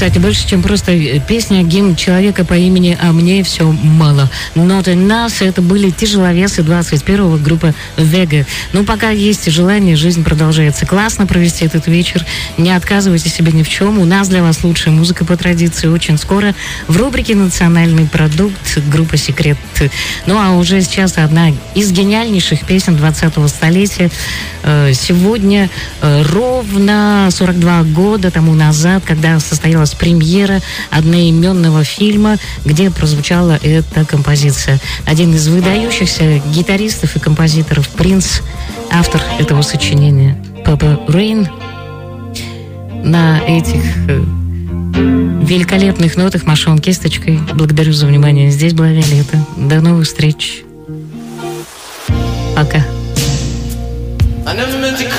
кстати, больше, чем просто песня, гимн человека по имени «А мне все мало». Not enough. Это были тяжеловесы 21-го, группа Vega. Ну, пока есть желание, жизнь продолжается. Классно провести этот вечер. Не отказывайте себе ни в чем. У нас для вас лучшая музыка по традиции. Очень скоро в рубрике «Национальный продукт» группа «Секрет». Ну, а уже сейчас одна из гениальнейших песен 20-го столетия. Сегодня ровно 42 года тому назад, когда состоялась премьера одноименного фильма, где прозвучала эта композиция. Один из выдающихся гитаристов и композиторов Принц, автор этого сочинения, Purple Rain. На этих великолепных нотах Машон кисточкой. Благодарю за внимание. Здесь была Виолетта. До новых встреч. Пока. I never meant to